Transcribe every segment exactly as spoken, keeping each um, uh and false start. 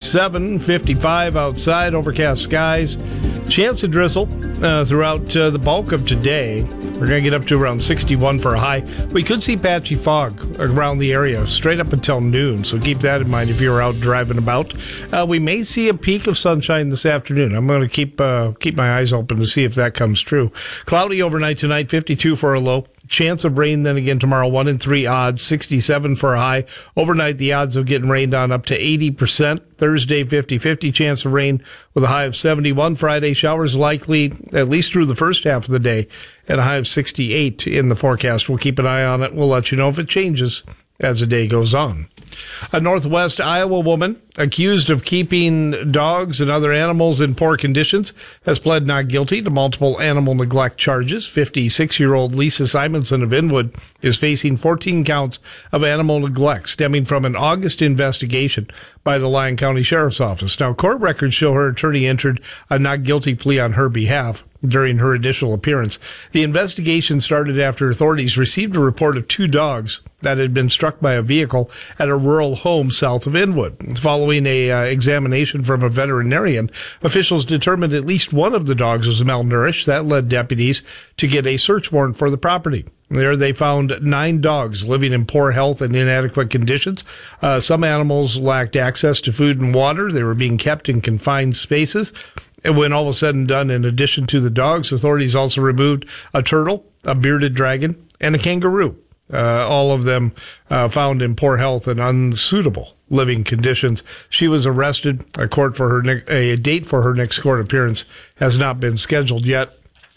fifty-seven, fifty-five outside, overcast skies. Chance of drizzle uh, throughout uh, the bulk of today. We're going to get up to around sixty-one for a high. We could see patchy fog around the area straight up until noon, so keep that in mind if you're out driving about. Uh, we may see a peak of sunshine this afternoon. I'm going to keep uh, keep my eyes open to see if that comes true. Cloudy overnight tonight, fifty-two for a low. Chance of rain then again tomorrow, one in three odds, sixty-seven for a high. Overnight, the odds of getting rained on up to eighty percent. Thursday, fifty-fifty chance of rain with a high of seventy-one. Friday, showers likely at least through the first half of the day and a high of sixty-eight in the forecast. We'll keep an eye on it. We'll let you know if it changes as the day goes on. A Northwest Iowa woman accused of keeping dogs and other animals in poor conditions has pled not guilty to multiple animal neglect charges. fifty-six-year-old Lisa Simonson of Inwood is facing fourteen counts of animal neglect stemming from an August investigation by the Lyon County Sheriff's Office. Now, court records show her attorney entered a not guilty plea on her behalf during her initial appearance. The investigation started after authorities received a report of two dogs that had been struck by a vehicle at a rural home south of Inwood. Following a uh, examination from a veterinarian, officials determined at least one of the dogs was malnourished. That led deputies to get a search warrant for the property. There they found nine dogs living in poor health and inadequate conditions. Uh, some animals lacked access to food and water. They were being kept in confined spaces. And when all was said and done, in addition to the dogs, authorities also removed a turtle, a bearded dragon, and a kangaroo. Uh, all of them uh, found in poor health and unsuitable living conditions. She was arrested. A court for her ne- a date for her next court appearance has not been scheduled yet.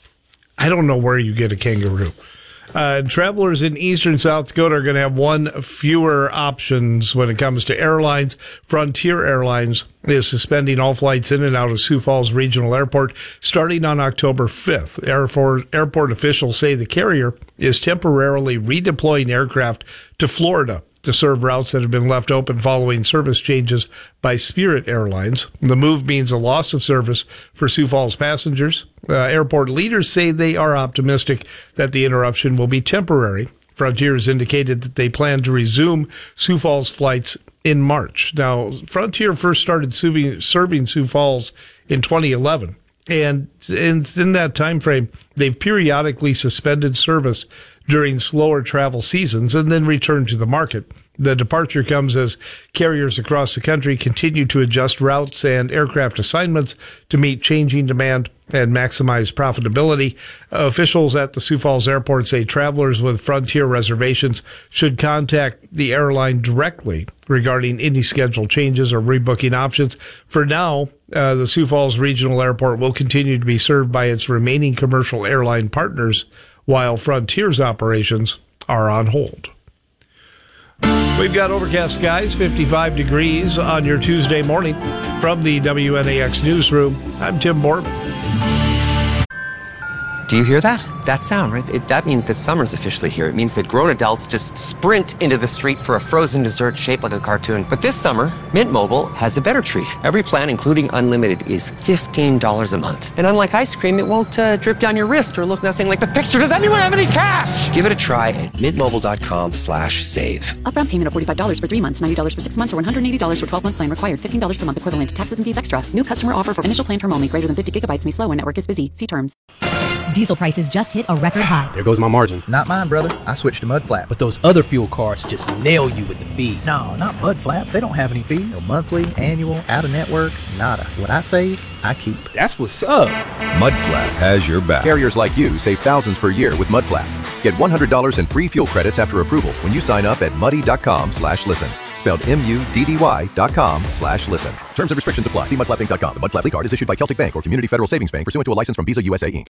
I don't know where you get a kangaroo. Uh, travelers in eastern South Dakota are going to have one fewer options when it comes to airlines. Frontier Airlines is suspending all flights in and out of Sioux Falls Regional Airport starting on October fifth. Airport, airport officials say the carrier is temporarily redeploying aircraft to Florida to serve routes that have been left open following service changes by Spirit Airlines. The move means a loss of service for Sioux Falls passengers. Uh, airport leaders say they are optimistic that the interruption will be temporary. Frontier has indicated that they plan to resume Sioux Falls flights in March. Now, Frontier first started serving, serving Sioux Falls in twenty eleven. And in, in that time frame, they've periodically suspended service during slower travel seasons and then returned to the market. The departure comes as carriers across the country continue to adjust routes and aircraft assignments to meet changing demand and maximize profitability. Officials at the Sioux Falls Airport say travelers with Frontier reservations should contact the airline directly regarding any schedule changes or rebooking options. For now, uh, the Sioux Falls Regional Airport will continue to be served by its remaining commercial airline partners, while Frontier's operations are on hold. We've got overcast skies, fifty-five degrees on your Tuesday morning. From the W N A X newsroom, I'm Tim Borman. Do you hear that? That sound, right? It, that means that summer's officially here. It means that grown adults just sprint into the street for a frozen dessert shaped like a cartoon. But this summer, Mint Mobile has a better treat. Every plan, including unlimited, is fifteen dollars a month. And unlike ice cream, it won't uh, drip down your wrist or look nothing like the picture. Does anyone have any cash? Give it a try at mintmobile.com slash save. Upfront payment of forty-five dollars for three months, ninety dollars for six months, or one hundred eighty dollars for twelve-month plan required. fifteen dollars per month equivalent. Taxes and fees extra. New customer offer for initial plan term only. Greater than fifty gigabytes may slow when network is busy. See terms. Diesel prices just hit a record high. There goes my margin. Not mine, brother. I switched to Mudflap. But those other fuel cards just nail you with the fees. No, not Mudflap. They don't have any fees. No monthly, annual, out-of-network, nada. What I save, I keep. That's what's up. Mudflap has your back. Carriers like you save thousands per year with Mudflap. Get one hundred dollars in free fuel credits after approval when you sign up at muddy.com slash listen. Spelled M-U-D-D-Y dot com slash listen. Terms and restrictions apply. See mudflap inc dot com. The Mudflap card is issued by Celtic Bank or Community Federal Savings Bank pursuant to a license from Visa U S A, Incorporated.